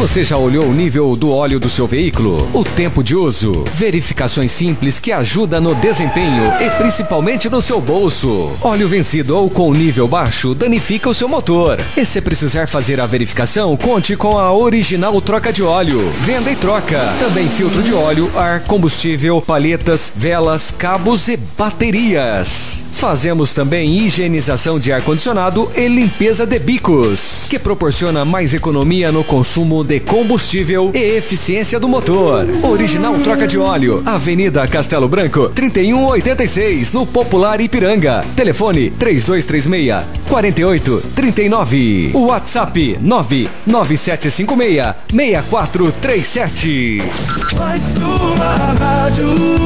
Você já olhou o nível do óleo do seu veículo? O tempo de uso? Verificações simples que ajudam no desempenho e principalmente no seu bolso. Óleo vencido ou com nível baixo danifica o seu motor. E se precisar fazer a verificação, conte com a Original Troca de Óleo. Venda e troca. Também filtro de óleo, ar, combustível, palhetas, velas, cabos e baterias. Fazemos também higienização de ar-condicionado e limpeza de bicos, que proporciona mais economia no consumo de combustível e eficiência do motor. Original Troca de Óleo, Avenida Castelo Branco, 3186, no Popular Ipiranga. Telefone 3236-4839. WhatsApp 99756-6437. Faz de uma rádio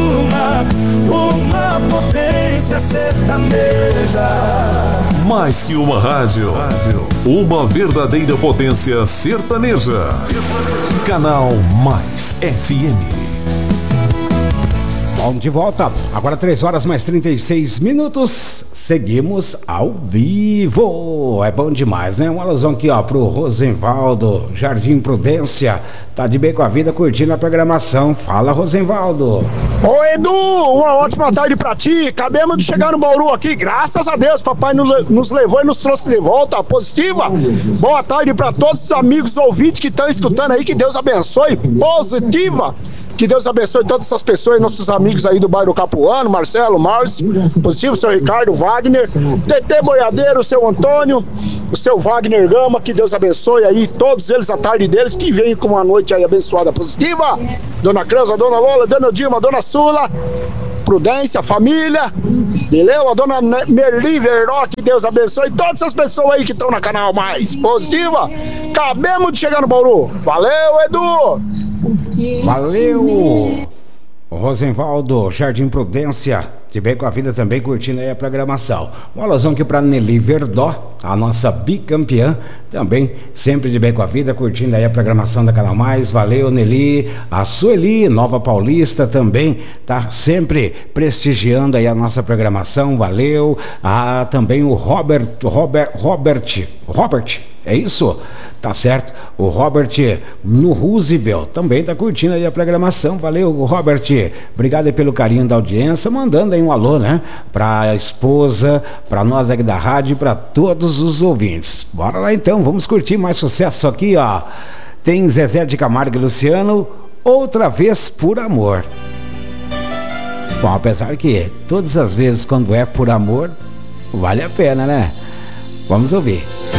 uma potência sertaneja. Mais que uma rádio, uma verdadeira potência sertaneja. Canal Mais FM. Bom, de volta, agora 3h mais 36. Seguimos ao vivo. É bom demais, né? Um alusão aqui, ó, pro Rosenvaldo, Jardim Prudência. Tá de bem com a vida, curtindo a programação. Fala, Rosenvaldo. Ô, Edu, uma ótima tarde pra ti. Acabamos de chegar no Bauru aqui, graças a Deus. Papai nos levou e nos trouxe de volta, positiva. Boa tarde pra todos os amigos ouvintes que estão escutando aí. Que Deus abençoe, positiva. Que Deus abençoe todas essas pessoas, nossos amigos aí do bairro Capuano, Marcelo, Márcio, positivo, seu Ricardo, Wagner, TT Boiadeiro, o seu Antônio, o seu Wagner Gama, que Deus abençoe aí todos eles, a tarde deles, que venham com uma noite aí abençoada, positiva. Dona Creuza, Dona Lola, Dona Dilma, Dona Sula, Prudência, família, beleza? A Dona Merli Veró, que Deus abençoe todas essas pessoas aí que estão na Canal Mais Positiva. Acabemos de chegar no Bauru. Valeu, Edu! Valeu! Rosenvaldo, Jardim Prudência, de bem com a vida também, curtindo aí a programação. Um alusão aqui pra Nelly Verdó, a nossa bicampeã, também sempre de bem com a vida, curtindo aí a programação da Canal Mais. Valeu, Nelly. A Sueli, Nova Paulista, também tá sempre prestigiando aí a nossa programação. Valeu. Também o Robert, é isso? Tá certo? O Robert no Roosevelt também tá curtindo aí a programação. Valeu, Robert. Obrigado aí pelo carinho da audiência, mandando aí um alô, né? Pra esposa, pra nós aqui da rádio e pra todos os ouvintes. Bora lá então, vamos curtir mais sucesso aqui, ó. Tem Zezé de Camargo e Luciano, Outra Vez por Amor. Bom, apesar que todas as vezes quando é por amor, vale a pena, né? Vamos ouvir.